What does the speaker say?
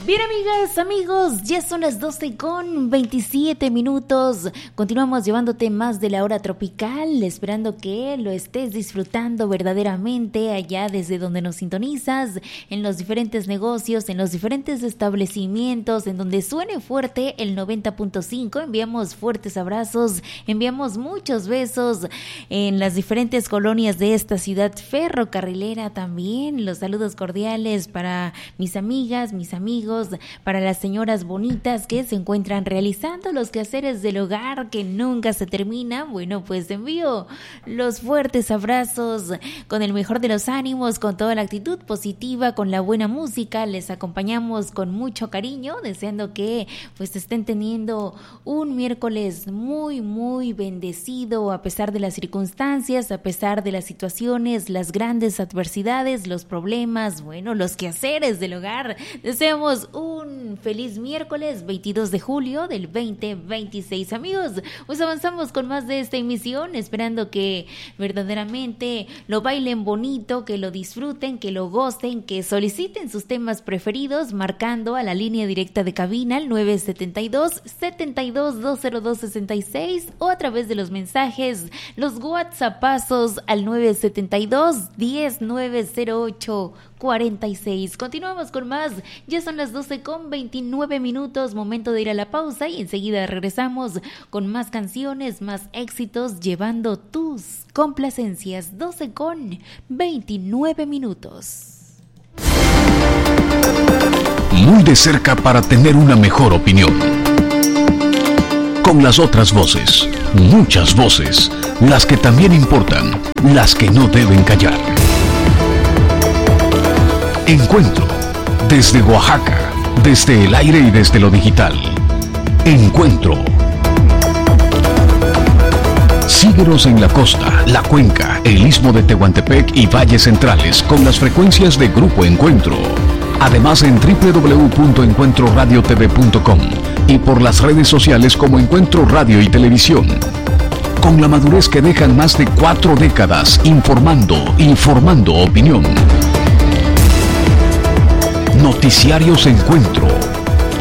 Bien, amigas, amigos, ya son las 12:27. Continuamos llevándote más de la hora tropical, esperando que lo estés disfrutando verdaderamente allá desde donde nos sintonizas, en los diferentes negocios, en los diferentes establecimientos, en donde suene fuerte el 90.5. Enviamos fuertes abrazos, enviamos muchos besos en las diferentes colonias de esta ciudad ferrocarrilera también. Los saludos cordiales para mis amigas, mis amigos, para las señoras bonitas que se encuentran realizando los quehaceres del hogar que nunca se termina. Bueno, pues envío los fuertes abrazos con el mejor de los ánimos, con toda la actitud positiva, con la buena música. Les acompañamos con mucho cariño, deseando que pues estén teniendo un miércoles muy, muy bendecido a pesar de las circunstancias, a pesar de las situaciones, las grandes adversidades, los problemas, bueno, los quehaceres del hogar. Deseamos un feliz miércoles 22 de julio del 2026, amigos. Pues avanzamos con más de esta emisión, esperando que verdaderamente lo bailen bonito, que lo disfruten, que lo gocen, que soliciten sus temas preferidos, marcando a la línea directa de cabina al 972-72-202-66 o a través de los mensajes, los WhatsAppazos al 972-1908-46. Continuamos con más, ya son las 12:29, momento de ir a la pausa y enseguida regresamos con más canciones, más éxitos, llevando tus complacencias. 12:29. Muy de cerca para tener una mejor opinión. Con las otras voces, muchas voces, las que también importan, las que no deben callar. Encuentro, desde Oaxaca, desde el aire y desde lo digital. Encuentro. Síguenos en la costa, la cuenca, el istmo de Tehuantepec y valles centrales con las frecuencias de Grupo Encuentro. Además en www.encuentroradiotv.com y por las redes sociales como Encuentro Radio y Televisión. Con la madurez que dejan más de 4 décadas informando y formando opinión. Noticiarios Encuentro.